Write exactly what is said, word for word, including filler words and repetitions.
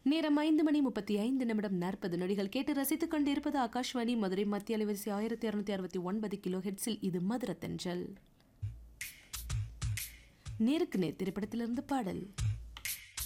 நேரம் ஐந்து மணி முப்பத்தி ஐந்து நிமிடம் நாற்பது நொடிகள் கேட்டு ரசித்துக் கொண்டிருப்பது ஆகாஷ்வாணி மதுரை மத்திய அலைவரிசை ஆயிரத்தி அறுநூத்தி அறுபத்தி ஒன்பது கிலோ ஹெட்ஸில். இது மதுர தென்றல். நேருக்கு நேர் திரைப்படத்திலிருந்து பாடல்.